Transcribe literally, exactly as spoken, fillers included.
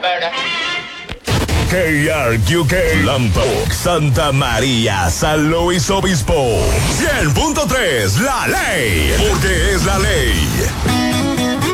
K R Q K, Lambok, Santa María, San Luis Obispo. cien punto tres, la ley, porque es la ley.